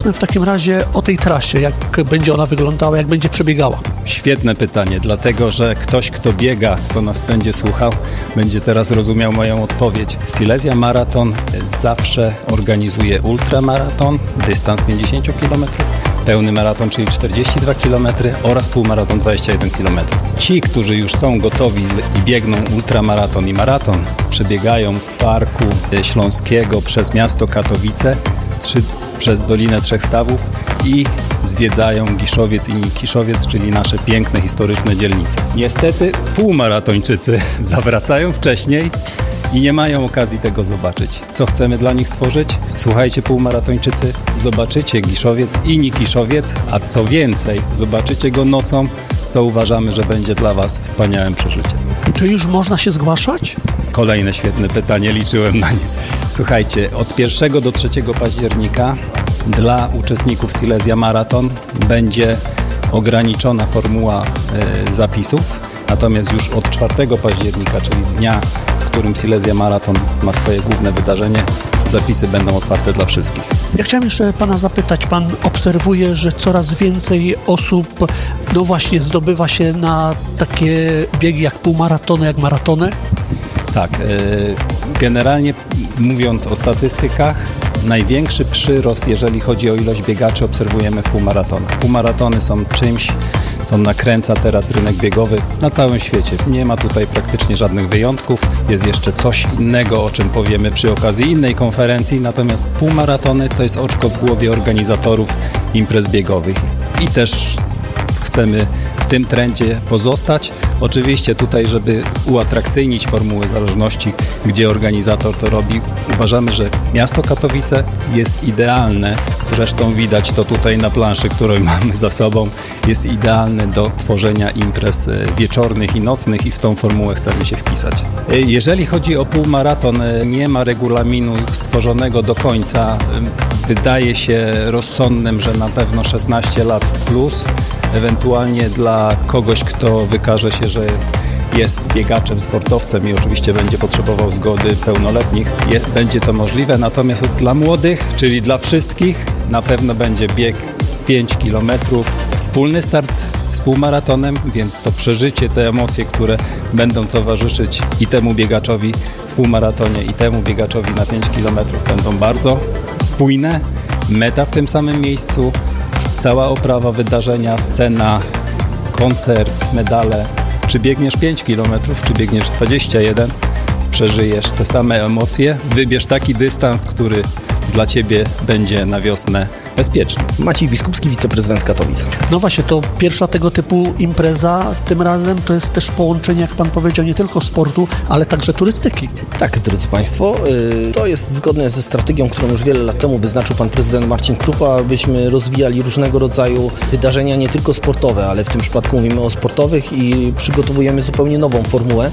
Powiedzmy w takim razie o tej trasie, jak będzie ona wyglądała, jak będzie przebiegała. Świetne pytanie, dlatego że ktoś, kto biega, kto nas będzie słuchał, będzie teraz rozumiał moją odpowiedź. Silesia Maraton zawsze organizuje ultramaraton, dystans 50 km, pełny maraton, czyli 42 km oraz półmaraton 21 km. Ci, którzy już są gotowi i biegną ultramaraton i maraton, przebiegają z Parku Śląskiego przez miasto Katowice, przez Dolinę Trzech Stawów i zwiedzają Giszowiec i Nikiszowiec, czyli nasze piękne, historyczne dzielnice. Niestety półmaratończycy zawracają wcześniej i nie mają okazji tego zobaczyć. Co chcemy dla nich stworzyć? Słuchajcie, półmaratończycy, zobaczycie Giszowiec i Nikiszowiec, a co więcej, zobaczycie go nocą, co uważamy, że będzie dla Was wspaniałym przeżyciem. Czy już można się zgłaszać? Kolejne świetne pytanie, liczyłem na nie. Słuchajcie, od 1 do 3 października dla uczestników Silesia Maraton będzie ograniczona formuła zapisów, natomiast już od 4 października, czyli dnia, w którym Silesia Maraton ma swoje główne wydarzenie, zapisy będą otwarte dla wszystkich. Ja chciałem jeszcze Pana zapytać, Pan obserwuje, że coraz więcej osób właśnie zdobywa się na takie biegi jak półmaratony, jak maratony? Tak, generalnie mówiąc o statystykach, największy przyrost, jeżeli chodzi o ilość biegaczy, obserwujemy w półmaratonach. Półmaratony są czymś, co nakręca teraz rynek biegowy na całym świecie. Nie ma tutaj praktycznie żadnych wyjątków. Jest jeszcze coś innego, o czym powiemy przy okazji innej konferencji, natomiast półmaratony to jest oczko w głowie organizatorów imprez biegowych. I też chcemy w tym trendzie pozostać. Oczywiście tutaj, żeby uatrakcyjnić formułę zależności, gdzie organizator to robi, uważamy, że miasto Katowice jest idealne, zresztą widać to tutaj na planszy, którą mamy za sobą, jest idealne do tworzenia imprez wieczornych i nocnych i w tą formułę chcemy się wpisać. Jeżeli chodzi o półmaraton, nie ma regulaminu stworzonego do końca. Wydaje się rozsądnym, że na pewno 16 lat w plus, ewentualnie dla kogoś, kto wykaże się, że jest biegaczem, sportowcem i oczywiście będzie potrzebował zgody pełnoletnich, będzie to możliwe. Natomiast dla młodych, czyli dla wszystkich, na pewno będzie bieg 5 km, wspólny start z półmaratonem, więc to przeżycie, te emocje, które będą towarzyszyć i temu biegaczowi w półmaratonie, i temu biegaczowi na 5 km będą bardzo spójne. Meta w tym samym miejscu, cała oprawa wydarzenia, scena, koncert, medale. Czy biegniesz 5 km, czy biegniesz 21, przeżyjesz te same emocje. Wybierz taki dystans, który dla Ciebie będzie na wiosnę bezpieczny. Maciej Biskupski, wiceprezydent Katowic. No właśnie, to pierwsza tego typu impreza, tym razem to jest też połączenie, jak Pan powiedział, nie tylko sportu, ale także turystyki. Tak, drodzy Państwo, to jest zgodne ze strategią, którą już wiele lat temu wyznaczył Pan Prezydent Marcin Krupa, abyśmy rozwijali różnego rodzaju wydarzenia, nie tylko sportowe, ale w tym przypadku mówimy o sportowych i przygotowujemy zupełnie nową formułę.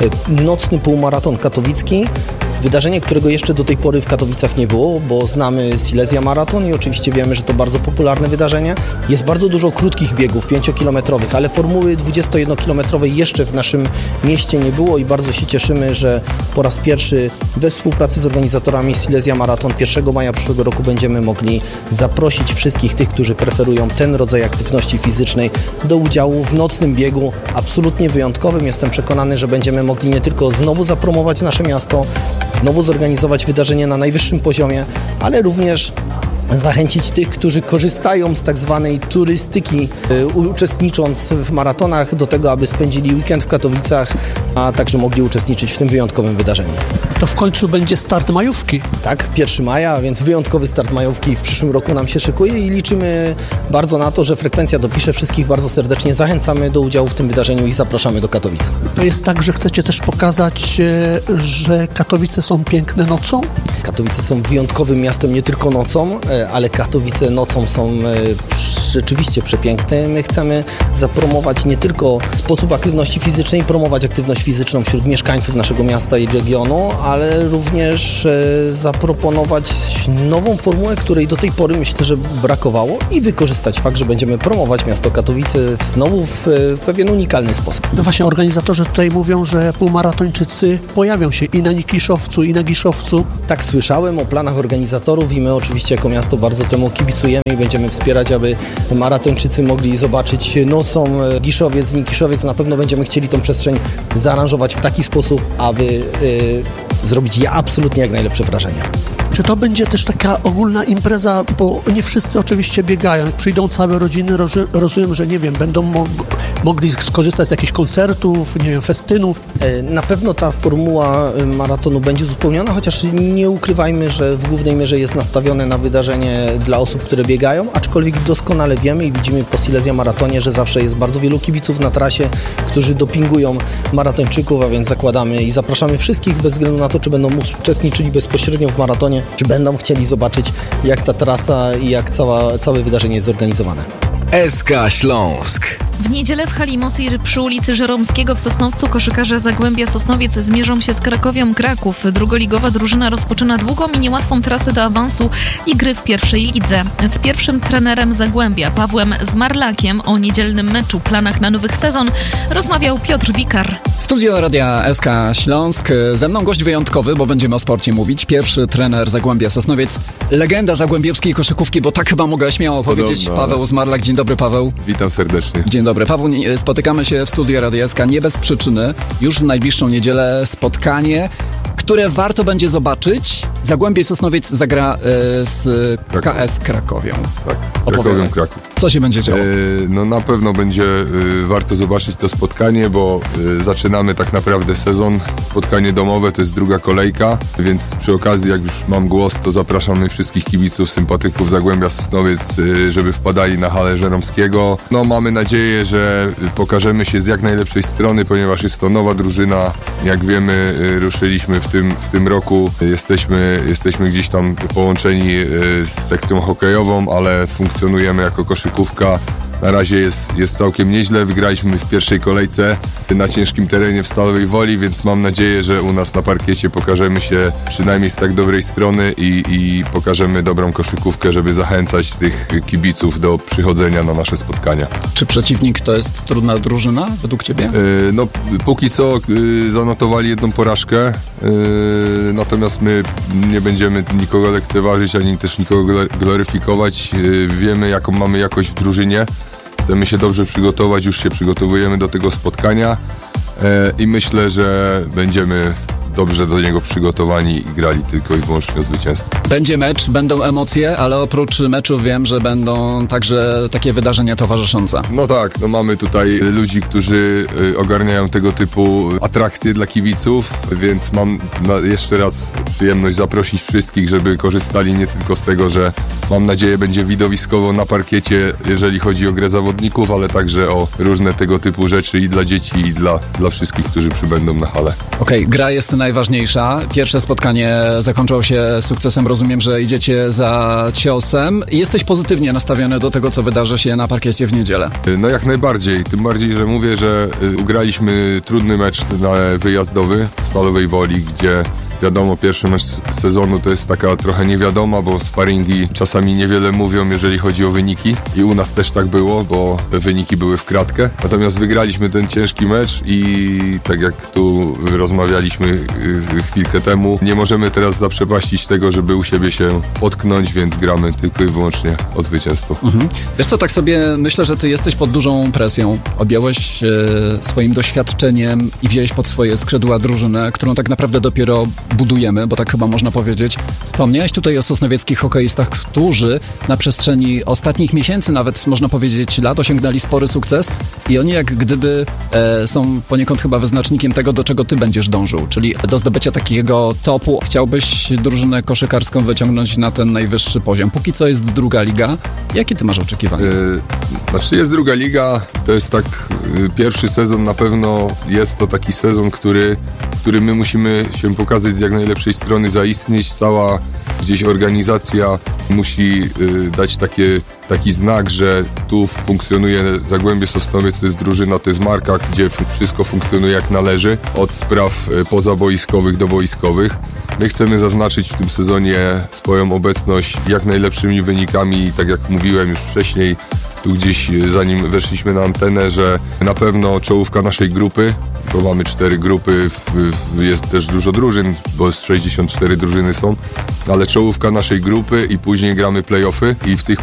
Nocny półmaraton katowicki. Wydarzenie, którego jeszcze do tej pory w Katowicach nie było, bo znamy Silesia Maraton i oczywiście wiemy, że to bardzo popularne wydarzenie. Jest bardzo dużo krótkich biegów, 5-kilometrowych, ale formuły 21-kilometrowej jeszcze w naszym mieście nie było i bardzo się cieszymy, że po raz pierwszy we współpracy z organizatorami Silesia Maraton 1 maja przyszłego roku będziemy mogli zaprosić wszystkich tych, którzy preferują ten rodzaj aktywności fizycznej do udziału w nocnym biegu absolutnie wyjątkowym. Jestem przekonany, że będziemy mogli nie tylko znowu zapromować nasze miasto, znowu zorganizować wydarzenie na najwyższym poziomie, ale również zachęcić tych, którzy korzystają z tak zwanej turystyki, uczestnicząc w maratonach, do tego, aby spędzili weekend w Katowicach, a także mogli uczestniczyć w tym wyjątkowym wydarzeniu. To w końcu będzie start majówki. Tak, 1 maja, więc wyjątkowy start majówki w przyszłym roku nam się szykuje i liczymy bardzo na to, że frekwencja dopisze. Wszystkich bardzo serdecznie zachęcamy do udziału w tym wydarzeniu i zapraszamy do Katowic. To jest tak, że chcecie też pokazać, że Katowice są piękne nocą? Katowice są wyjątkowym miastem nie tylko nocą, ale Katowice nocą są rzeczywiście przepiękne. My chcemy zapromować nie tylko sposób aktywności fizycznej, promować aktywność fizyczną wśród mieszkańców naszego miasta i regionu, ale również zaproponować nową formułę, której do tej pory myślę, że brakowało i wykorzystać fakt, że będziemy promować miasto Katowice znowu w pewien unikalny sposób. No właśnie, organizatorzy tutaj mówią, że półmaratończycy pojawią się i na Nikiszowcu, i na Giszowcu. Tak słyszałem o planach organizatorów i my oczywiście jako miasto bardzo temu kibicujemy i będziemy wspierać, aby maratończycy mogli zobaczyć nocą Giszowiec, Nikiszowiec. Na pewno będziemy chcieli tą przestrzeń zaaranżować w taki sposób, aby zrobić absolutnie jak najlepsze wrażenie. Czy to będzie też taka ogólna impreza, bo nie wszyscy oczywiście biegają. Jak przyjdą całe rodziny, rozumiem, że nie wiem, będą mogli skorzystać z jakichś koncertów, nie wiem, festynów. Na pewno ta formuła maratonu będzie uzupełniona, chociaż nie ukrywajmy, że w głównej mierze jest nastawione na wydarzenie dla osób, które biegają, aczkolwiek doskonale wiemy i widzimy po Silesia Maratonie, że zawsze jest bardzo wielu kibiców na trasie, którzy dopingują maratończyków, a więc zakładamy i zapraszamy wszystkich bez względu na to, czy będą uczestniczyli bezpośrednio w maratonie, czy będą chcieli zobaczyć, jak ta trasa i jak całe wydarzenie jest zorganizowane. SK Śląsk. W niedzielę w hali Mosir przy ulicy Żeromskiego w Sosnowcu koszykarze Zagłębia Sosnowiec zmierzą się z Krakowią Kraków. Drugoligowa drużyna rozpoczyna długą i niełatwą trasę do awansu i gry w pierwszej lidze. Z pierwszym trenerem Zagłębia, Pawłem Zmarlakiem, o niedzielnym meczu, planach na nowy sezon rozmawiał Piotr Wikar. Studio Radia SK Śląsk. Ze mną gość wyjątkowy, bo będziemy o sporcie mówić. Pierwszy trener Zagłębia Sosnowiec. Legenda zagłębiowskiej koszykówki, bo tak chyba mogę śmiało powiedzieć. Paweł Zmarlak. Dzień dobry, Paweł. Witam serdecznie. Dzień dobry. Paweł, spotykamy się w studiu Radia SK nie bez przyczyny. Już w najbliższą niedzielę spotkanie, które warto będzie zobaczyć. Zagłębie Sosnowiec zagra z KS Krakowią. Tak, Krakowią Kraków. Co się będzie działo? No na pewno będzie warto zobaczyć to spotkanie, bo zaczynamy tak naprawdę sezon. Spotkanie domowe to jest druga kolejka, więc przy okazji, jak już mam głos, to zapraszamy wszystkich kibiców, sympatyków Zagłębia Sosnowiec, żeby wpadali na halę Żeromskiego. No mamy nadzieję, że pokażemy się z jak najlepszej strony, ponieważ jest to nowa drużyna. Jak wiemy, ruszyliśmy w tym roku. Jesteśmy gdzieś tam połączeni z sekcją hokejową, ale funkcjonujemy jako koszykówka. Na razie jest całkiem nieźle. Wygraliśmy w pierwszej kolejce na ciężkim terenie w Stalowej Woli, więc mam nadzieję, że u nas na parkiecie pokażemy się przynajmniej z tak dobrej strony i pokażemy dobrą koszykówkę, żeby zachęcać tych kibiców do przychodzenia na nasze spotkania. Czy przeciwnik to jest trudna drużyna według Ciebie? No, póki co zanotowali jedną porażkę, natomiast my nie będziemy nikogo lekceważyć, ani też nikogo gloryfikować. Wiemy, jaką mamy jakość w drużynie. Chcemy się dobrze przygotować, już się przygotowujemy do tego spotkania i myślę, że będziemy dobrze do niego przygotowani i grali tylko i wyłącznie o zwycięstwo. Będzie mecz, będą emocje, ale oprócz meczu wiem, że będą także takie wydarzenia towarzyszące. No tak, no mamy tutaj ludzi, którzy ogarniają tego typu atrakcje dla kibiców, więc mam jeszcze raz przyjemność zaprosić wszystkich, żeby korzystali nie tylko z tego, że mam nadzieję będzie widowiskowo na parkiecie, jeżeli chodzi o grę zawodników, ale także o różne tego typu rzeczy i dla dzieci, i dla wszystkich, którzy przybędą na halę. Okej, gra jest najważniejsza. Pierwsze spotkanie zakończyło się sukcesem. Rozumiem, że idziecie za ciosem. Jesteś pozytywnie nastawiony do tego, co wydarzy się na parkiecie w niedzielę. No jak najbardziej. Tym bardziej, że mówię, że ugraliśmy trudny mecz wyjazdowy w Stalowej Woli, gdzie wiadomo, pierwszy mecz sezonu to jest taka trochę niewiadoma, bo sparingi czasami niewiele mówią, jeżeli chodzi o wyniki. I u nas też tak było, bo te wyniki były w kratkę. Natomiast wygraliśmy ten ciężki mecz i tak jak tu rozmawialiśmy chwilkę temu, nie możemy teraz zaprzepaścić tego, żeby u siebie się potknąć, więc gramy tylko i wyłącznie o zwycięstwo. Wiesz co, tak sobie myślę, że ty jesteś pod dużą presją. Objąłeś swoim doświadczeniem i wziąłeś pod swoje skrzydła drużynę, którą tak naprawdę dopiero budujemy, bo tak chyba można powiedzieć. Wspomniałeś tutaj o sosnowieckich hokeistach, którzy na przestrzeni ostatnich miesięcy, nawet można powiedzieć lat, osiągnęli spory sukces i oni jak gdyby są poniekąd chyba wyznacznikiem tego, do czego ty będziesz dążył, czyli do zdobycia takiego topu. Chciałbyś drużynę koszykarską wyciągnąć na ten najwyższy poziom. Póki co jest druga liga. Jakie ty masz oczekiwania? Znaczy jest druga liga, to jest tak pierwszy sezon na pewno jest to taki sezon, który my musimy się pokazać z jak najlepszej strony, zaistnieć. Cała gdzieś organizacja musi dać taki znak, że tu funkcjonuje Zagłębie Sosnowiec, to jest drużyna, to jest marka, gdzie wszystko funkcjonuje jak należy, od spraw pozaboiskowych do boiskowych. My chcemy zaznaczyć w tym sezonie swoją obecność jak najlepszymi wynikami, tak jak mówiłem już wcześniej, tu gdzieś zanim weszliśmy na antenę, że na pewno czołówka naszej grupy, bo mamy 4 grupy, jest też dużo drużyn, bo 64 drużyny są, ale czołówka naszej grupy i później gramy play-offy i w tych play-offach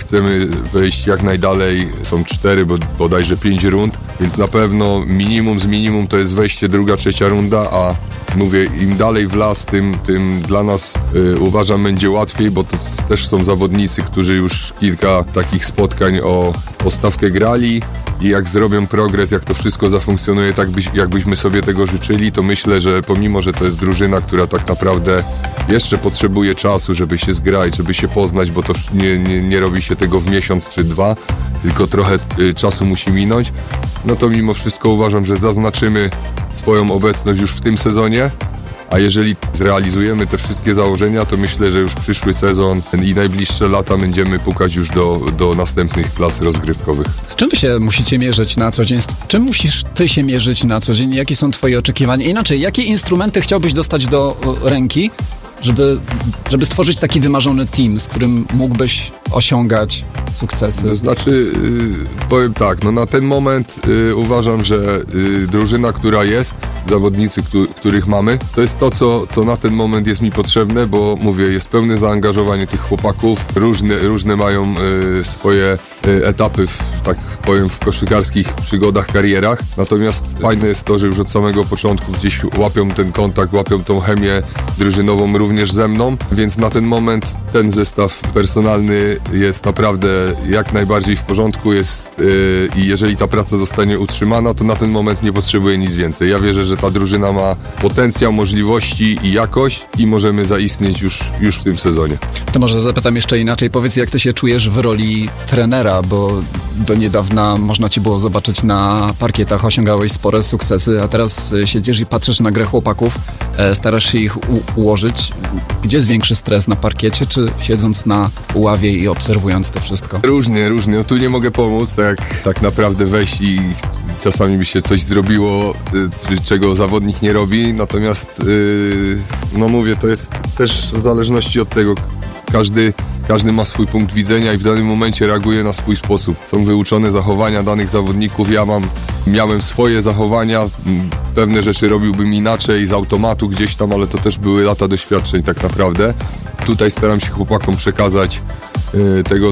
chcemy wejść jak najdalej. Są 4, bodajże 5 rund, więc na pewno minimum z minimum to jest wejście 2., 3. runda, a mówię, im dalej w las, tym dla nas uważam będzie łatwiej, bo to też są zawodnicy, którzy już kilka takich spotkań o stawkę grali i jak zrobią progres, jak to wszystko zafunkcjonuje tak, jakbyśmy sobie tego życzyli, to myślę, że pomimo, że to jest drużyna, która tak naprawdę jeszcze potrzebuje czasu, żeby się zgrać, żeby się poznać, bo to nie robi się tego w miesiąc czy 2, tylko trochę czasu musi minąć, no to mimo wszystko uważam, że zaznaczymy swoją obecność już w tym sezonie, a jeżeli zrealizujemy te wszystkie założenia, to myślę, że już przyszły sezon i najbliższe lata będziemy pukać już do następnych klas rozgrywkowych. Z czym wy się musicie mierzyć na co dzień? Z czym musisz ty się mierzyć na co dzień? Jakie są twoje oczekiwania? Inaczej, jakie instrumenty chciałbyś dostać do ręki, żeby stworzyć taki wymarzony team, z którym mógłbyś osiągać sukcesy? To znaczy, powiem tak, no na ten moment uważam, że drużyna, która jest, zawodnicy, których mamy, to jest to, co na ten moment jest mi potrzebne, bo mówię, jest pełne zaangażowanie tych chłopaków, różne mają swoje etapy, tak powiem, w koszykarskich przygodach, karierach, natomiast fajne jest to, że już od samego początku gdzieś łapią ten kontakt, łapią tą chemię drużynową również ze mną, więc na ten moment ten zestaw personalny jest naprawdę jak najbardziej w porządku jest i jeżeli ta praca zostanie utrzymana, to na ten moment nie potrzebuję nic więcej. Ja wierzę, że ta drużyna ma potencjał, możliwości i jakość i możemy zaistnieć już w tym sezonie. To może zapytam jeszcze inaczej. Powiedz, jak ty się czujesz w roli trenera, bo do niedawna można ci było zobaczyć na parkietach, osiągałeś spore sukcesy, a teraz siedzisz i patrzysz na grę chłopaków, starasz się ich ułożyć. Gdzie jest większy stres, na parkiecie, czy siedząc na ławie i obserwując to wszystko? Różnie. No tu nie mogę pomóc, tak naprawdę wejść i czasami by się coś zrobiło, czego zawodnik nie robi, natomiast no mówię, to jest też w zależności od tego, każdy ma swój punkt widzenia i w danym momencie reaguje na swój sposób. Są wyuczone zachowania danych zawodników, miałem swoje zachowania, pewne rzeczy robiłbym inaczej z automatu gdzieś tam, ale to też były lata doświadczeń tak naprawdę. Tutaj staram się chłopakom przekazać tego,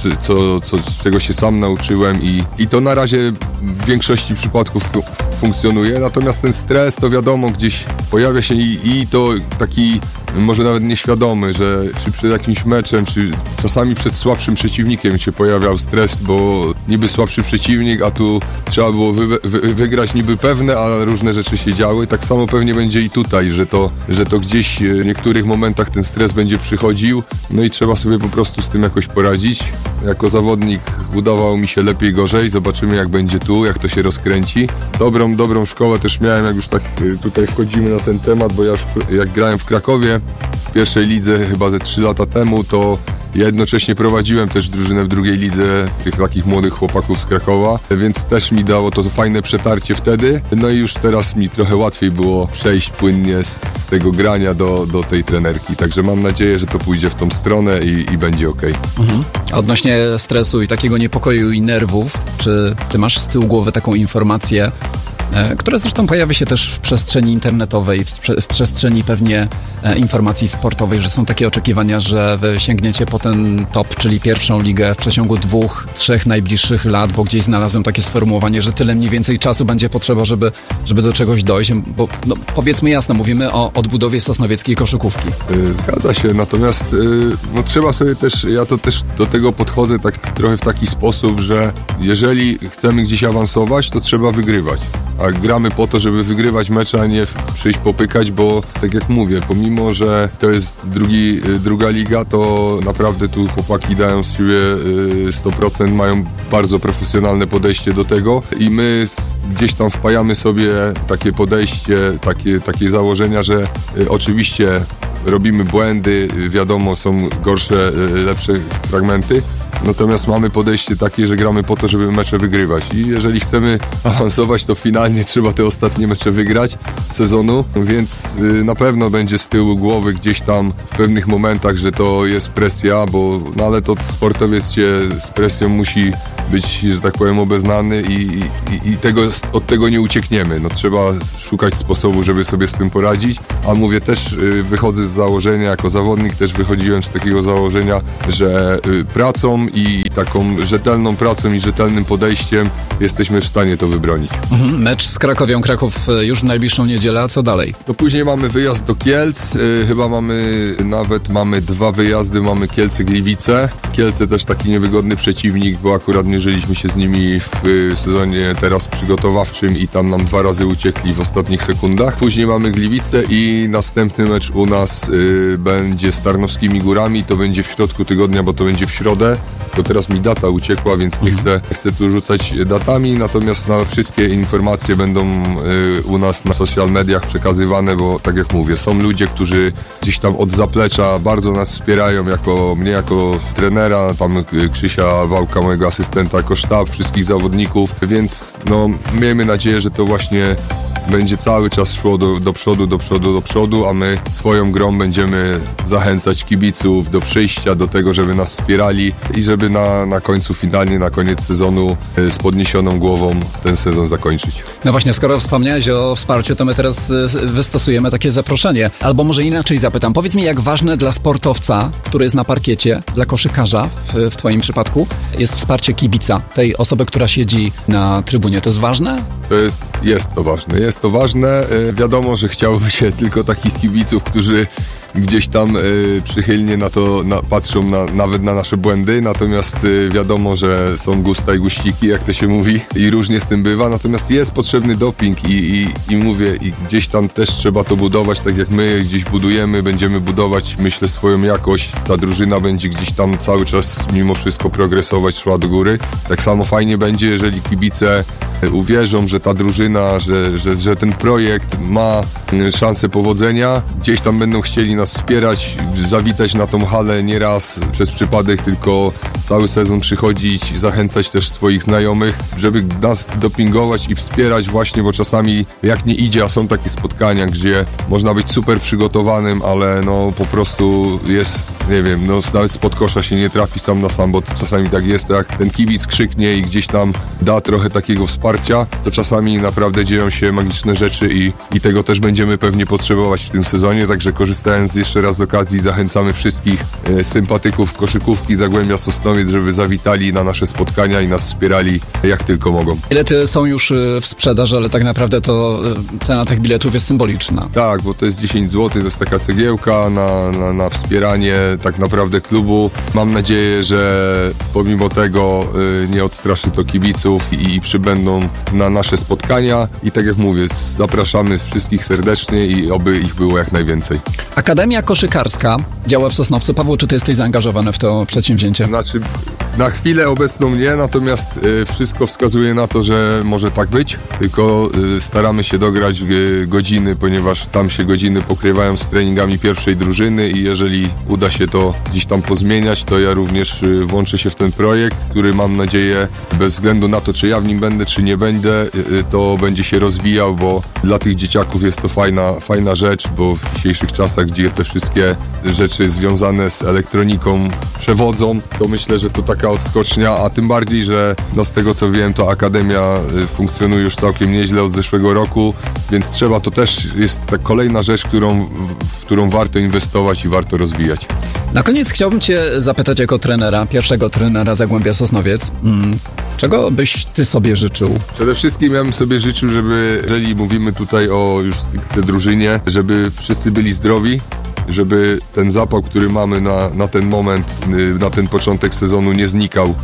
czego się sam nauczyłem i to na razie w większości przypadków funkcjonuje, natomiast ten stres to wiadomo gdzieś pojawia się i to taki może nawet nieświadomy, że czy przed jakimś meczem, czy czasami przed słabszym przeciwnikiem się pojawiał stres, bo niby słabszy przeciwnik, a tu trzeba było wygrać niby pewne, a różne rzeczy się działy. Tak samo pewnie będzie i tutaj, że to gdzieś w niektórych momentach ten stres będzie przychodził, no i trzeba sobie po prostu z tym jakoś poradzić. Jako zawodnik udawało mi się lepiej, gorzej, zobaczymy jak będzie tu, jak to się rozkręci. Dobrą szkołę też miałem, jak już tak tutaj wchodzimy na ten temat, bo ja już jak grałem w Krakowie, w pierwszej lidze chyba ze 3 lata temu, to ja jednocześnie prowadziłem też drużynę w drugiej lidze tych takich młodych chłopaków z Krakowa, więc też mi dało to fajne przetarcie wtedy. No i już teraz mi trochę łatwiej było przejść płynnie z tego grania do tej trenerki. Także mam nadzieję, że to pójdzie w tą stronę i będzie okej. Mhm. A odnośnie stresu i takiego niepokoju i nerwów, czy ty masz z tyłu głowy taką informację, która zresztą pojawia się też w przestrzeni internetowej, w przestrzeni pewnie informacji sportowej, że są takie oczekiwania, że wy sięgniecie po ten top, czyli pierwszą ligę w przeciągu 2-3 najbliższych lat, bo gdzieś znalazłem takie sformułowanie, że tyle mniej więcej czasu będzie potrzeba, żeby do czegoś dojść, bo no, powiedzmy jasno, mówimy o odbudowie sosnowieckiej koszykówki. Zgadza się, natomiast no, trzeba sobie też, ja to też do tego podchodzę tak trochę w taki sposób, że jeżeli chcemy gdzieś awansować, to trzeba wygrywać. A gramy po to, żeby wygrywać mecze, a nie przyjść popykać, bo tak jak mówię, pomimo, że to jest druga liga, to naprawdę tu chłopaki dają z siebie 100%, mają bardzo profesjonalne podejście do tego i my gdzieś tam wpajamy sobie takie podejście, takie założenia, że oczywiście robimy błędy, wiadomo, są gorsze, lepsze fragmenty, natomiast mamy podejście takie, że gramy po to, żeby mecze wygrywać i jeżeli chcemy awansować, to finalnie trzeba te ostatnie mecze wygrać sezonu, więc na pewno będzie z tyłu głowy gdzieś tam w pewnych momentach, że to jest presja, bo no ale to sportowiec się z presją musi być, że tak powiem, obeznany i od tego nie uciekniemy. No, trzeba szukać sposobu, żeby sobie z tym poradzić, a mówię, też wychodzę z założenia, jako zawodnik też wychodziłem z takiego założenia, że pracą i taką rzetelną pracą i rzetelnym podejściem jesteśmy w stanie to wybronić. Mecz z Krakowią Kraków już w najbliższą niedzielę, a co dalej? No później mamy wyjazd do Kielc, chyba mamy 2 wyjazdy, mamy Kielce-Gliwice. Kielce też taki niewygodny przeciwnik, bo akurat mierzyliśmy się z nimi w sezonie teraz przygotowawczym i tam nam 2 razy uciekli w ostatnich sekundach. Później mamy Gliwice i następny mecz u nas będzie z Tarnowskimi Górami, to będzie w środku tygodnia, bo to będzie w środę. To teraz mi data uciekła, więc nie chcę tu rzucać datami, natomiast wszystkie informacje będą u nas na social mediach przekazywane, bo tak jak mówię, są ludzie, którzy gdzieś tam od zaplecza bardzo nas wspierają, mnie jako trenera, tam Krzysia Wałka, mojego asystenta, jako sztab, wszystkich zawodników, więc no miejmy nadzieję, że to właśnie będzie cały czas szło do przodu, a my swoją grą będziemy zachęcać kibiców do przyjścia, do tego, żeby nas wspierali i żeby na końcu, finalnie na koniec sezonu z podniesioną głową ten sezon zakończyć. No właśnie, skoro wspomniałeś o wsparciu, to my teraz wystosujemy takie zaproszenie. Albo może inaczej zapytam. Powiedz mi, jak ważne dla sportowca, który jest na parkiecie, dla koszykarza w twoim przypadku, jest wsparcie kibica, tej osoby, która siedzi na trybunie. To jest ważne? Jest to ważne. Wiadomo, że chciałoby się tylko takich kibiców, którzy gdzieś tam przychylnie patrzą nawet na nasze błędy, natomiast wiadomo, że są gusta i guściki, jak to się mówi, i różnie z tym bywa, natomiast jest potrzebny doping i mówię, i gdzieś tam też trzeba to budować, tak jak my gdzieś budujemy, będziemy budować, myślę, swoją jakość, ta drużyna będzie gdzieś tam cały czas mimo wszystko progresować, szła do góry. Tak samo fajnie będzie, jeżeli kibice uwierzą, że ta drużyna, że ten projekt ma szansę powodzenia, gdzieś tam będą chcieli nas wspierać, zawitać na tą halę nie raz przez przypadek, tylko cały sezon przychodzić, zachęcać też swoich znajomych, żeby nas dopingować i wspierać właśnie, bo czasami jak nie idzie, a są takie spotkania, gdzie można być super przygotowanym, ale no po prostu jest, nie wiem, no nawet spod kosza się nie trafi sam na sam, bo czasami tak jest, to jak ten kibic krzyknie i gdzieś tam da trochę takiego wsparcia, to czasami naprawdę dzieją się magiczne rzeczy i tego też będziemy pewnie potrzebować w tym sezonie, także korzystając jeszcze raz z okazji, zachęcamy wszystkich sympatyków koszykówki Zagłębia Sosnowiec, żeby zawitali na nasze spotkania i nas wspierali jak tylko mogą. Bilety są już w sprzedaży, ale tak naprawdę to cena tych biletów jest symboliczna. Tak, bo to jest 10 zł, to jest taka cegiełka na wspieranie tak naprawdę klubu. Mam nadzieję, że pomimo tego nie odstraszy to kibiców i przybędą na nasze spotkania i tak jak mówię, zapraszamy wszystkich serdecznie i oby ich było jak najwięcej. Akademia Koszykarska działa w Sosnowcu. Paweł, czy ty jesteś zaangażowany w to przedsięwzięcie? Znaczy, na chwilę obecną nie, natomiast wszystko wskazuje na to, że może tak być, tylko staramy się dograć godziny, ponieważ tam się godziny pokrywają z treningami pierwszej drużyny i jeżeli uda się to gdzieś tam pozmieniać, to ja również włączę się w ten projekt, który mam nadzieję, bez względu na to, czy ja w nim będę, czy nie będę, to będzie się rozwijał, bo dla tych dzieciaków jest to fajna rzecz, bo w dzisiejszych czasach, gdzie te wszystkie rzeczy związane z elektroniką przewodzą, to myślę, że to taka odskocznia, a tym bardziej, że no z tego co wiem, to Akademia funkcjonuje już całkiem nieźle od zeszłego roku, więc to też jest ta kolejna rzecz, w którą warto inwestować i warto rozwijać. Na koniec chciałbym cię zapytać jako trenera, pierwszego trenera Zagłębia Sosnowiec, czego byś ty sobie życzył? Przede wszystkim ja bym sobie życzył, żeby, jeżeli mówimy tutaj o już tej drużynie, żeby wszyscy byli zdrowi, żeby ten zapał, który mamy na ten moment, na ten początek sezonu nie znikał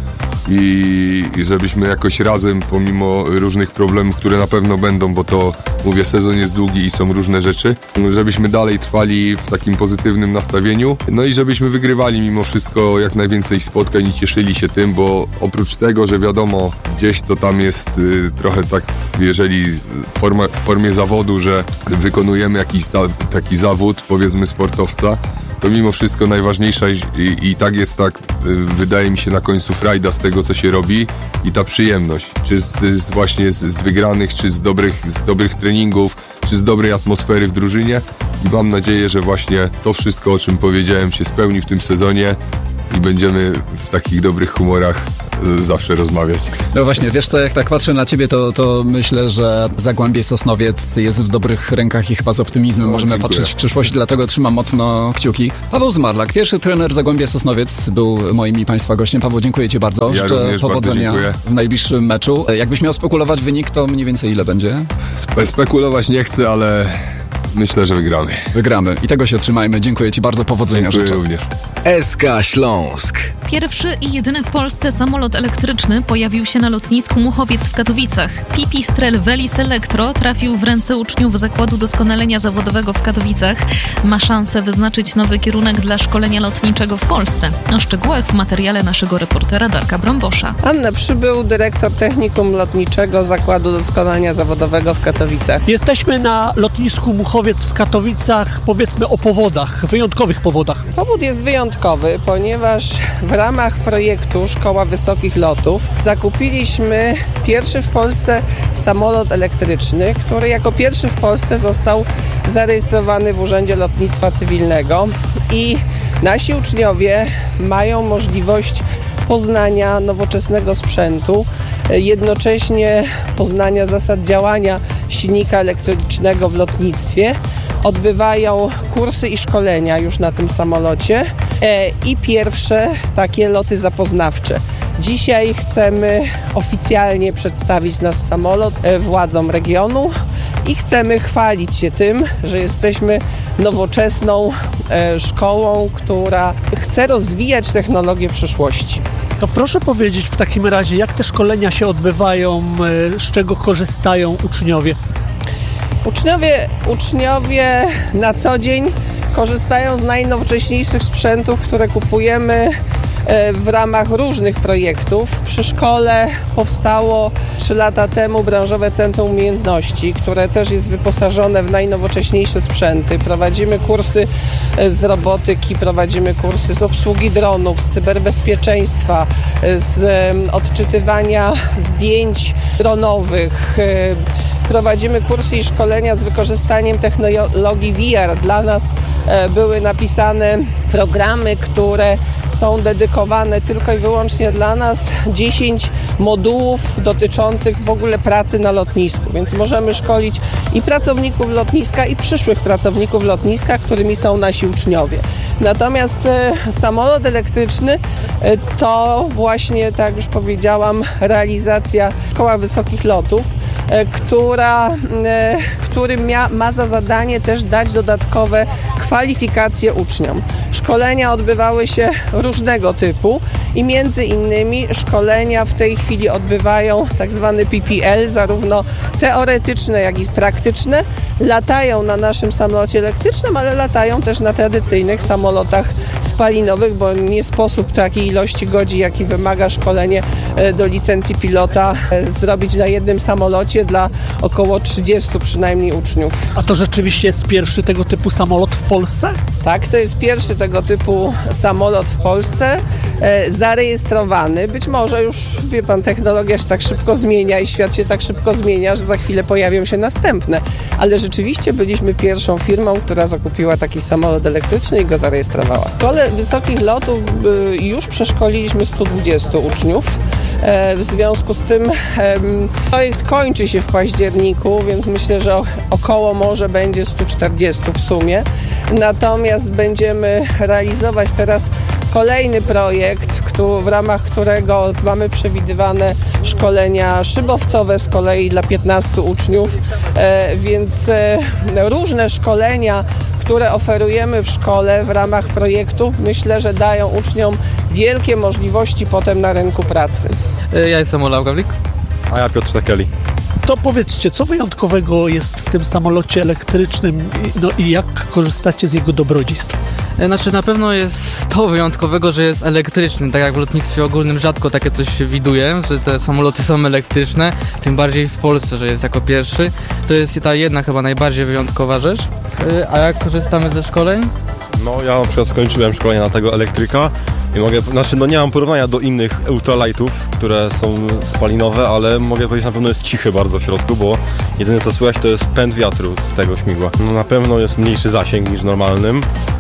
i żebyśmy jakoś razem, pomimo różnych problemów, które na pewno będą, bo to, mówię, sezon jest długi i są różne rzeczy, żebyśmy dalej trwali w takim pozytywnym nastawieniu, no i żebyśmy wygrywali mimo wszystko jak najwięcej spotkań i cieszyli się tym, bo oprócz tego, że wiadomo, gdzieś to tam jest trochę tak, jeżeli w formie zawodu, że wykonujemy jakiś taki zawód, powiedzmy sportowca, to mimo wszystko najważniejsza i tak jest, tak wydaje mi się na końcu frajda z tego, co się robi i ta przyjemność, czy właśnie z wygranych, czy z dobrych treningów, czy z dobrej atmosfery w drużynie i mam nadzieję, że właśnie to wszystko, o czym powiedziałem, się spełni w tym sezonie i będziemy w takich dobrych humorach zawsze rozmawiać. No właśnie, wiesz co, jak tak patrzę na ciebie, to myślę, że Zagłębie Sosnowiec jest w dobrych rękach i chyba z optymizmem możemy patrzeć w przyszłość, dlatego trzymam mocno kciuki. Paweł Zmarlak, pierwszy trener Zagłębia Sosnowiec, był moim i Państwa gościem. Paweł, dziękuję Ci bardzo. Ja Życzę powodzenia w najbliższym meczu. Jakbyś miał spekulować wynik, to mniej więcej ile będzie? Spekulować nie chcę, ale myślę, że wygramy. Wygramy i tego się trzymajmy. Dziękuję Ci bardzo, powodzenia Dziękuję życzę. również. SK Śląsk. Pierwszy i jedyny w Polsce samolot elektryczny pojawił się na lotnisku Muchowiec w Katowicach. Pipistrel Velis Electro trafił w ręce uczniów Zakładu Doskonalenia Zawodowego w Katowicach. Ma szansę wyznaczyć nowy kierunek dla szkolenia lotniczego w Polsce. O szczegółach w materiale naszego reportera Darka Brąbosza. Anna Przybył, dyrektor Technikum Lotniczego Zakładu Doskonalenia Zawodowego w Katowicach. Jesteśmy na lotnisku Muchowiec w Katowicach. Powiedzmy o powodach, wyjątkowych powodach. Powód jest wyjątkowy, ponieważ w ramach projektu Szkoła Wysokich Lotów zakupiliśmy pierwszy w Polsce samolot elektryczny, który jako pierwszy w Polsce został zarejestrowany w Urzędzie Lotnictwa Cywilnego i nasi uczniowie mają możliwość poznania nowoczesnego sprzętu, jednocześnie poznania zasad działania silnika elektrycznego w lotnictwie. Odbywają kursy i szkolenia już na tym samolocie i pierwsze takie loty zapoznawcze. Dzisiaj chcemy oficjalnie przedstawić nasz samolot władzom regionu i chcemy chwalić się tym, że jesteśmy nowoczesną szkołą, która chce rozwijać technologię przyszłości. To proszę powiedzieć w takim razie, jak te szkolenia się odbywają, z czego korzystają uczniowie? Uczniowie na co dzień korzystają z najnowocześniejszych sprzętów, które kupujemy w ramach różnych projektów. Przy szkole powstało 3 lata temu Branżowe Centrum Umiejętności, które też jest wyposażone w najnowocześniejsze sprzęty. Prowadzimy kursy z robotyki, prowadzimy kursy z obsługi dronów, z cyberbezpieczeństwa, z odczytywania zdjęć dronowych. Prowadzimy kursy i szkolenia z wykorzystaniem technologii VR. Dla nas były napisane programy, które są dedykowane tylko i wyłącznie dla nas. 10 modułów dotyczących w ogóle pracy na lotnisku, więc możemy szkolić i pracowników lotniska, i przyszłych pracowników lotniska, którymi są nasi uczniowie. Natomiast samolot elektryczny to właśnie, tak jak już powiedziałam, realizacja Szkoła Wysokich Lotów, który ma za zadanie też dać dodatkowe kwalifikacje uczniom. Szkolenia odbywały się różnego typu i między innymi szkolenia w tej chwili odbywają tak zwany PPL, zarówno teoretyczne, jak i praktyczne. Latają na naszym samolocie elektrycznym, ale latają też na tradycyjnych samolotach spalinowych, bo nie sposób takiej ilości godzin, jaki wymaga szkolenie do licencji pilota, zrobić na jednym samolocie dla około 30 przynajmniej uczniów. A to rzeczywiście jest pierwszy tego typu samolot w Polsce? Tak, to jest pierwszy tego typu samolot w Polsce, zarejestrowany. Być może już, wie pan, technologia się tak szybko zmienia i świat się tak szybko zmienia, że za chwilę pojawią się następne. Ale rzeczywiście byliśmy pierwszą firmą, która zakupiła taki samolot elektryczny i go zarejestrowała. W Szkole Wysokich Lotów już przeszkoliliśmy 120 uczniów. W związku z tym projekt kończy się w październiku, więc myślę, że około może będzie 140 w sumie. Natomiast będziemy realizować teraz kolejny projekt, w ramach którego mamy przewidywane szkolenia szybowcowe z kolei dla 15 uczniów, więc różne szkolenia, które oferujemy w szkole w ramach projektu, myślę, że dają uczniom wielkie możliwości potem na rynku pracy. Ja jestem Ola Gawlik. A ja Piotr Tekeli. To powiedzcie, co wyjątkowego jest w tym samolocie elektrycznym, no i jak korzystacie z jego dobrodziejstw? Znaczy na pewno jest to wyjątkowego, że jest elektryczny, tak jak w lotnictwie ogólnym rzadko takie coś się widuje, że te samoloty są elektryczne, tym bardziej w Polsce, że jest jako pierwszy. To jest ta jedna chyba najbardziej wyjątkowa rzecz. A jak korzystamy ze szkoleń? No ja na przykład skończyłem szkolenie na tego elektryka i nie mam porównania do innych ultralightów, które są spalinowe, ale mogę powiedzieć, na pewno jest cichy bardzo w środku, bo jedyne co słychać to jest pęd wiatru z tego śmigła. No na pewno jest mniejszy zasięg niż normalnym,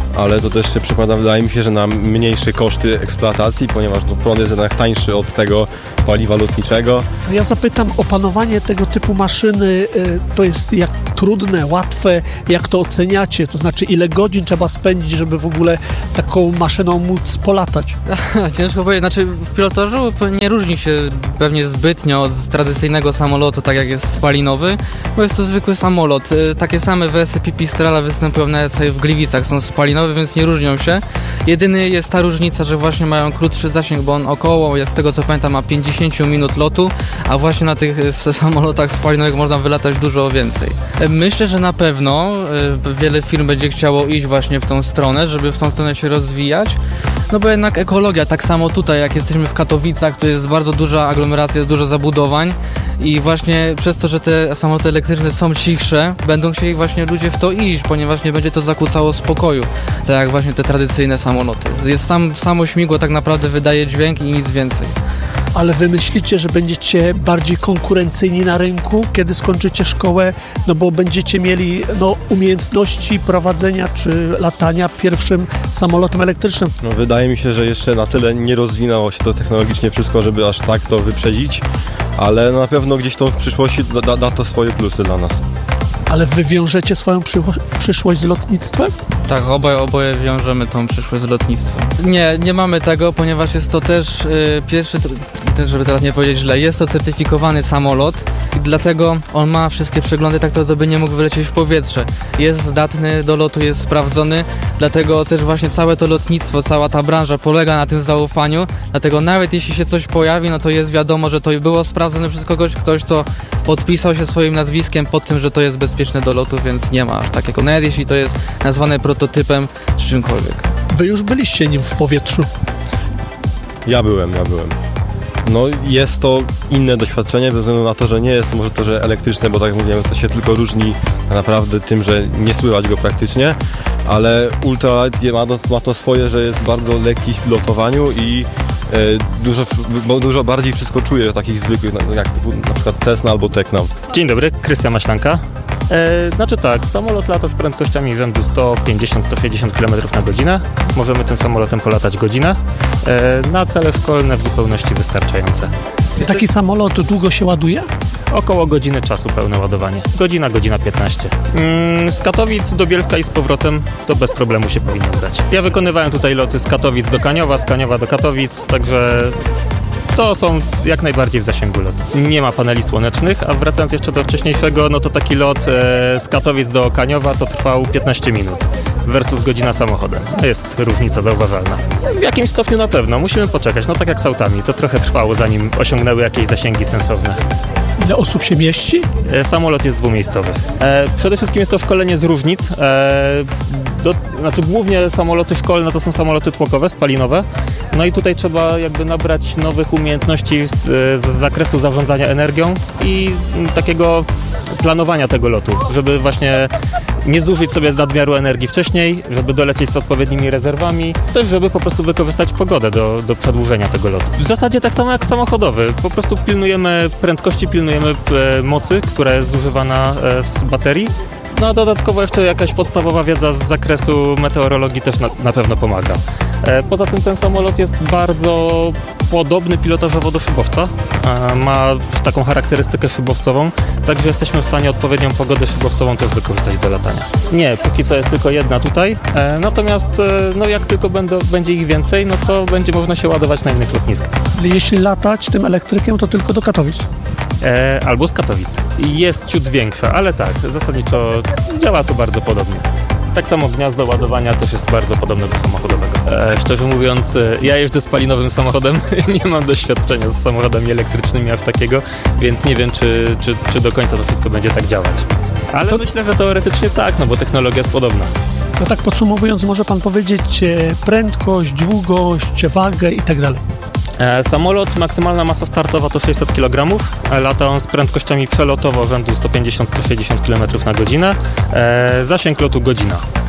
ale to też się przekłada, wydaje mi się, że na mniejsze koszty eksploatacji, ponieważ prąd jest jednak tańszy od tego paliwa lotniczego. To ja zapytam, opanowanie tego typu maszyny to jest jak trudne, łatwe, jak to oceniacie? To znaczy, ile godzin trzeba spędzić, żeby w ogóle taką maszyną móc polatać? Ciężko powiedzieć, znaczy w pilotażu nie różni się pewnie zbytnio od tradycyjnego samolotu, tak jak jest spalinowy, bo jest to zwykły samolot. Takie same wersje Pipistrela występują nawet sobie w Gliwicach, są spalinowe, więc nie różnią się. Jedyny jest ta różnica, że właśnie mają krótszy zasięg, bo on około, z tego co pamiętam, ma 50 minut lotu, a właśnie na tych samolotach spalinowych można wylatać dużo więcej. Myślę, że na pewno wiele firm będzie chciało iść właśnie w tą stronę, żeby w tą stronę się rozwijać, no bo jednak ekologia, tak samo tutaj, jak jesteśmy w Katowicach, to jest bardzo duża aglomeracja, jest dużo zabudowań i właśnie przez to, że te samoloty elektryczne są cichsze, będą chcieli właśnie ludzie w to iść, ponieważ nie będzie to zakłócało spokoju, tak jak właśnie te tradycyjne samoloty. Samo śmigło tak naprawdę wydaje dźwięk i nic więcej. Ale wy myślicie, że będziecie bardziej konkurencyjni na rynku, kiedy skończycie szkołę, no bo będziecie mieli umiejętności prowadzenia czy latania pierwszym samolotem elektrycznym? No, wydaje mi się, że jeszcze na tyle nie rozwinęło się to technologicznie wszystko, żeby aż tak to wyprzedzić, ale na pewno gdzieś to w przyszłości da to swoje plusy dla nas. Ale wy wiążecie swoją przyszłość z lotnictwem? Tak, oboje wiążemy tą przyszłość z lotnictwem. Nie mamy tego, ponieważ jest to też pierwszy, też żeby teraz nie powiedzieć źle, jest to certyfikowany samolot i dlatego on ma wszystkie przeglądy, tak to by nie mógł wylecieć w powietrze. Jest zdatny do lotu, jest sprawdzony, dlatego też właśnie całe to lotnictwo, cała ta branża polega na tym zaufaniu, dlatego nawet jeśli się coś pojawi, no to jest wiadomo, że to było sprawdzone przez kogoś, ktoś to podpisał się swoim nazwiskiem pod tym, że to jest bezpieczne do lotu, więc nie ma aż takiego, nawet jeśli to jest nazwane prototypem czy czymkolwiek. Wy już byliście nim w powietrzu. Ja byłem. No jest to inne doświadczenie, ze względu na to, że nie jest może to, że elektryczne, bo tak jak mówiłem, to się tylko różni tak naprawdę tym, że nie słychać go praktycznie, ale ultralight ma to swoje, że jest bardzo lekki w pilotowaniu i dużo bardziej wszystko czuje takich zwykłych, jak typu na przykład Cessna albo Tecna. Dzień dobry, Krystian Maślanka. Znaczy tak, samolot lata z prędkościami rzędu 150-160 km na godzinę. Możemy tym samolotem polatać godzinę. Na cele szkolne w zupełności wystarczające. Taki samolot długo się ładuje? Około godziny czasu pełne ładowanie. Godzina 15. Z Katowic do Bielska i z powrotem to bez problemu się powinno udać. Ja wykonywałem tutaj loty z Katowic do Kaniowa, z Kaniowa do Katowic, także to są jak najbardziej w zasięgu lotu. Nie ma paneli słonecznych, a wracając jeszcze do wcześniejszego, no to taki lot z Katowic do Kaniowa to trwał 15 minut versus godzina samochodem. Jest różnica zauważalna. W jakimś stopniu na pewno. Musimy poczekać. No tak jak z autami. To trochę trwało, zanim osiągnęły jakieś zasięgi sensowne. Ile osób się mieści? Samolot jest dwumiejscowy. Przede wszystkim jest to szkolenie z różnic. Znaczy głównie samoloty szkolne to są samoloty tłokowe, spalinowe. No i tutaj trzeba jakby nabrać nowych umiejętności z zakresu zarządzania energią i takiego planowania tego lotu, żeby właśnie nie zużyć sobie z nadmiaru energii wcześniej, żeby dolecieć z odpowiednimi rezerwami, też żeby po prostu wykorzystać pogodę do przedłużenia tego lotu. W zasadzie tak samo jak samochodowy, po prostu pilnujemy prędkości, pilnujemy mocy, która jest zużywana z baterii. No a dodatkowo jeszcze jakaś podstawowa wiedza z zakresu meteorologii też na pewno pomaga. Poza tym ten samolot jest bardzo podobny pilotażowo do szybowca. Ma taką charakterystykę szybowcową, także jesteśmy w stanie odpowiednią pogodę szybowcową też wykorzystać do latania. Nie, póki co jest tylko jedna tutaj, natomiast no jak tylko będzie ich więcej, no to będzie można się ładować na innych lotniskach. Jeśli latać tym elektrykiem, to tylko do Katowic? Albo z Katowic. Jest ciut większa, ale tak, zasadniczo działa to bardzo podobnie. Tak samo gniazdo ładowania też jest bardzo podobne do samochodowego. Szczerze mówiąc, ja jeżdżę spalinowym samochodem, nie mam doświadczenia z samochodami elektrycznymi aż takiego, więc nie wiem, czy do końca to wszystko będzie tak działać. Ale myślę, że teoretycznie tak, no bo technologia jest podobna. No tak podsumowując, może pan powiedzieć prędkość, długość, wagę i tak dalej. Samolot, maksymalna masa startowa to 600 kg, lata on z prędkościami przelotowo rzędu 150-160 km na godzinę, zasięg lotu godzina.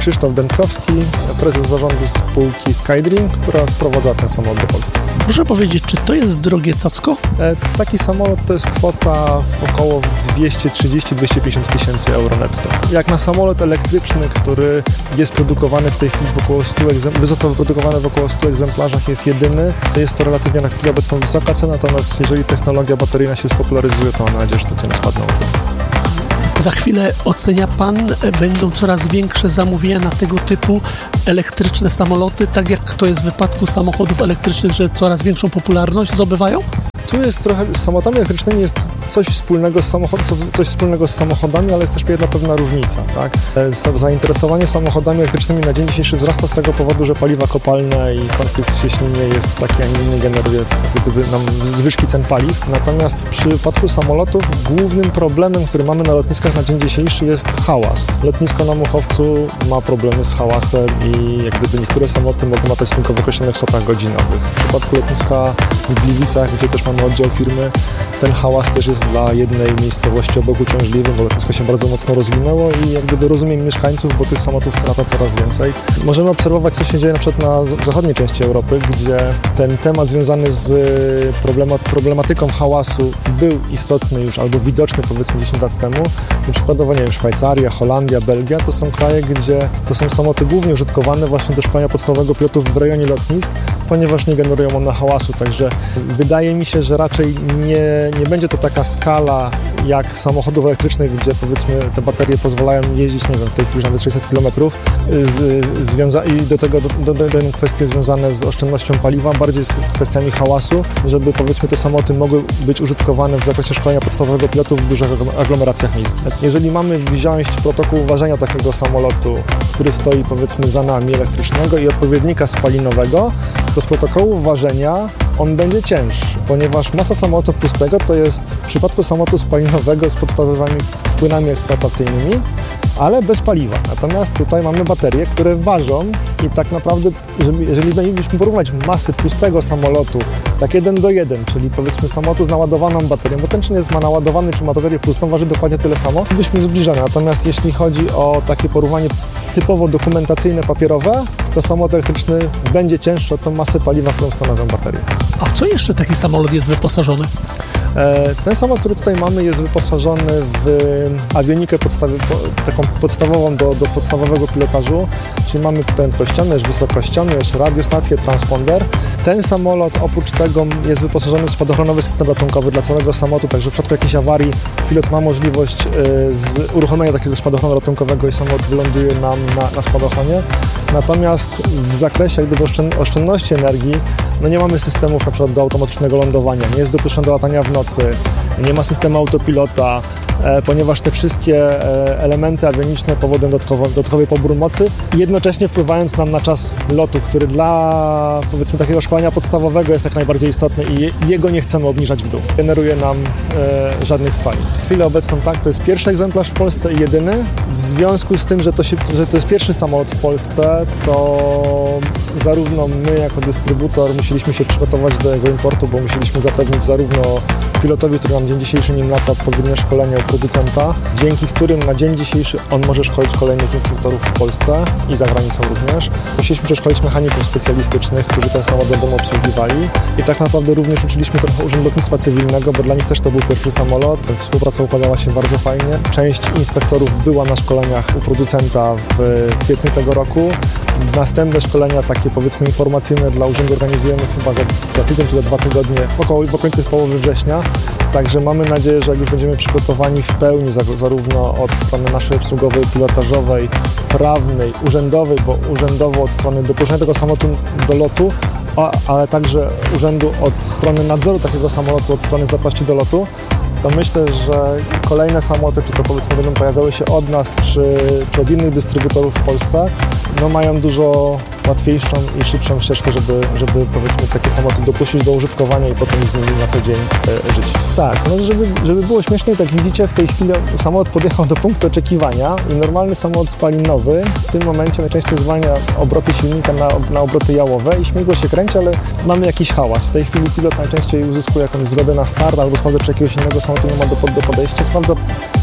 Krzysztof Dętkowski, prezes zarządu spółki Skydream, która sprowadza ten samolot do Polski. Proszę powiedzieć, czy to jest drogie cacko? Taki samolot to jest kwota około 230-250 tysięcy euro netto. Jak na samolot elektryczny, który jest produkowany w tej chwili w około 100 został wyprodukowany w około 100 egzemplarzach, jest jedyny. Jest to relatywnie na chwilę obecną wysoka cena, natomiast jeżeli technologia bateryjna się spopularyzuje, to mam nadzieję, że te ceny spadną. Za chwilę ocenia Pan, będą coraz większe zamówienia na tego typu elektryczne samoloty, tak jak to jest w wypadku samochodów elektrycznych, że coraz większą popularność zdobywają? Tu jest trochę, z samolotami elektrycznymi jest coś wspólnego z samochodami, ale jest też jedna pewna różnica, tak? Zainteresowanie samochodami elektrycznymi na dzień dzisiejszy wzrasta z tego powodu, że paliwa kopalne i konflikt cieśniny jest taki, a nie inny, generuje nam zwyżki cen paliw. Natomiast w przypadku samolotów głównym problemem, który mamy na lotniskach na dzień dzisiejszy, jest hałas. Lotnisko na Muchowcu ma problemy z hałasem i jak gdyby niektóre samoloty mogą latać tylko w określonych stopach godzinowych. W przypadku lotniska w Gliwicach, gdzie też mamy oddział firmy, ten hałas też jest dla jednej miejscowości obok uciążliwy, bo lotnisko się bardzo mocno rozwinęło i jak gdyby rozumiem mieszkańców, bo tych samolotów lata coraz więcej. Możemy obserwować, co się dzieje na przykład na zachodniej części Europy, gdzie ten temat związany z problematyką hałasu był istotny już albo widoczny powiedzmy 10 lat temu. I przykładowo, nie wiem, Szwajcaria, Holandia, Belgia to są kraje, gdzie to są samoloty głównie użytkowane właśnie do szkolenia podstawowego pilotów w rejonie lotnisk, ponieważ nie generują one hałasu, także wydaje mi się, że raczej nie będzie to taka skala jak samochodów elektrycznych, gdzie powiedzmy te baterie pozwalają jeździć, nie wiem, w tej chwili nawet 600 km i do tego dojdą kwestie związane z oszczędnością paliwa, bardziej z kwestiami hałasu, żeby powiedzmy te samoloty mogły być użytkowane w zakresie szkolenia podstawowego pilotów w dużych aglomeracjach miejskich. Jeżeli mamy wziąć protokół uważania takiego samolotu, który stoi powiedzmy za nami elektrycznego i odpowiednika spalinowego, to z protokołu ważenia on będzie cięższy, ponieważ masa samolotu pustego to jest w przypadku samolotu spalinowego z podstawowymi płynami eksploatacyjnymi, ale bez paliwa. Natomiast tutaj mamy baterie, które ważą i tak naprawdę, jeżeli mielibyśmy porównać masy pustego samolotu, tak 1:1, czyli powiedzmy samolotu z naładowaną baterią, bo ten czy nie ma naładowany, czy ma baterię pustą, waży dokładnie tyle samo, byśmy zbliżeni. Natomiast jeśli chodzi o takie porównanie typowo dokumentacyjne, papierowe, to samolot elektryczny będzie cięższy o tą masę paliwa, którą stanowią baterie. A w co jeszcze taki samolot jest wyposażony? Ten samolot, który tutaj mamy, jest wyposażony w awionikę taką podstawową do podstawowego pilotażu, czyli mamy prędkościomierz, wysokościomierz, radiostację, transponder. Ten samolot oprócz tego jest wyposażony w spadochronowy system ratunkowy dla całego samolotu, także w przypadku jakiejś awarii pilot ma możliwość uruchomienia takiego spadochronu ratunkowego i samolot wyląduje nam na spadochronie. Natomiast w zakresie oszczędności energii nie mamy systemów na przykład do automatycznego lądowania, nie jest dopuszczone do latania w nocy, nie ma systemu autopilota, ponieważ te wszystkie elementy awioniczne powodują dodatkowy pobór mocy, jednocześnie wpływając nam na czas lotu, który dla powiedzmy takiego szkolenia podstawowego jest jak najbardziej istotny i jego nie chcemy obniżać w dół. Generuje nam żadnych spalin. W chwili obecną tak, to jest pierwszy egzemplarz w Polsce i jedyny. W związku z tym, że to jest pierwszy samolot w Polsce, to zarówno my jako dystrybutor musieliśmy się przygotować do jego importu, bo musieliśmy zapewnić zarówno pilotowi, który nam dzień dzisiejszy nim lata, odpowiednie szkolenie u producenta, dzięki którym na dzień dzisiejszy on może szkolić kolejnych instruktorów w Polsce i za granicą również. Musieliśmy przeszkolić mechaników specjalistycznych, którzy ten samolot będą obsługiwali i tak naprawdę również uczyliśmy trochę Urząd Lotnictwa Cywilnego, bo dla nich też to był pierwszy samolot. Współpraca układała się bardzo fajnie. Część inspektorów była na szkoleniach u producenta w kwietniu tego roku. Następne szkolenia, takie powiedzmy informacyjne dla urzędu organizujemy chyba za tydzień czy za 2 tygodnie, w okolicach połowy września. Także mamy nadzieję, że jak już będziemy przygotowani w pełni zarówno od strony naszej obsługowej, pilotażowej, prawnej, urzędowej, bo urzędowo od strony dopuszczenia tego samolotu do lotu, ale także urzędu od strony nadzoru takiego samolotu, od strony zapaści do lotu, to myślę, że kolejne samoloty, czy to powiedzmy będą pojawiały się od nas, czy od innych dystrybutorów w Polsce, mają dużo łatwiejszą i szybszą ścieżkę, żeby powiedzmy takie samoloty dopuścić do użytkowania i potem z nimi na co dzień żyć. Tak, żeby było śmieszniej, tak widzicie, w tej chwili samolot podjechał do punktu oczekiwania i normalny samolot spalinowy w tym momencie najczęściej zwalnia obroty silnika na obroty jałowe i śmigło się kręci, ale mamy jakiś hałas. W tej chwili pilot najczęściej uzyskuje jakąś zgodę na start albo sprawdza, czy jakiegoś innego samolotu nie ma do podejścia, sprawdza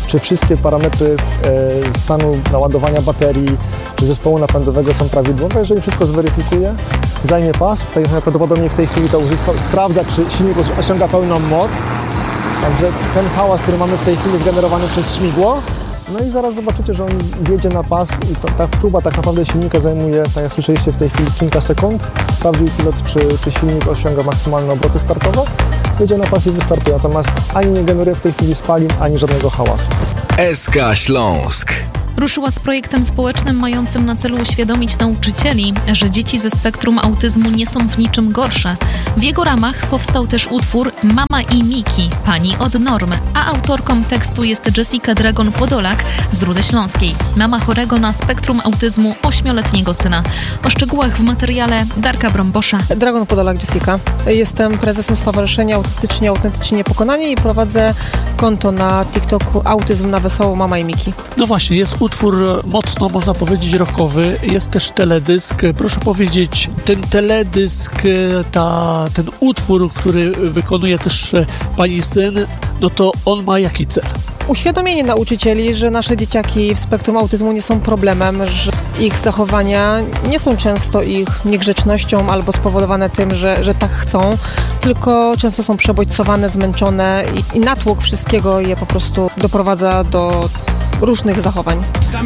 czy wszystkie parametry stanu naładowania baterii, czy zespołu napędowego są prawidłowe. Jeżeli wszystko zweryfikuje, zajmie pas, prawdopodobnie w tej chwili to sprawdza, czy silnik osiąga pełną moc. Także ten hałas, który mamy w tej chwili, jest generowany przez śmigło. No i zaraz zobaczycie, że on wjedzie na pas i ta próba tak naprawdę silnika zajmuje, tak jak słyszeliście w tej chwili, kilka sekund. Sprawdził pilot, czy silnik osiąga maksymalne obroty startowe. Wjedzie na pas i wystartuje, natomiast ani nie generuje w tej chwili spalin, ani żadnego hałasu. SK Śląsk. Ruszyła z projektem społecznym mającym na celu uświadomić nauczycieli, że dzieci ze spektrum autyzmu nie są w niczym gorsze. W jego ramach powstał też utwór Mama i Miki, pani od normy, a autorką tekstu jest Jessica Dragon-Podolak z Rudy Śląskiej, mama chorego na spektrum autyzmu 8-letniego syna. O szczegółach w materiale Darka Brąbosza. Dragon-Podolak Jessica. Jestem prezesem Stowarzyszenia Autystycznie Autentycznie Pokonani i prowadzę konto na TikToku Autyzm na Wesoło Mama i Miki. No właśnie, jest utwór mocno, można powiedzieć, rockowy. Jest też teledysk. Proszę powiedzieć, ten teledysk, ten utwór, który wykonuje też pani syn, no to on ma jaki cel? Uświadomienie nauczycieli, że nasze dzieciaki w spektrum autyzmu nie są problemem, że ich zachowania nie są często ich niegrzecznością albo spowodowane tym, że tak chcą, tylko często są przebodźcowane, zmęczone i natłok wszystkiego je po prostu doprowadza do różnych zachowań.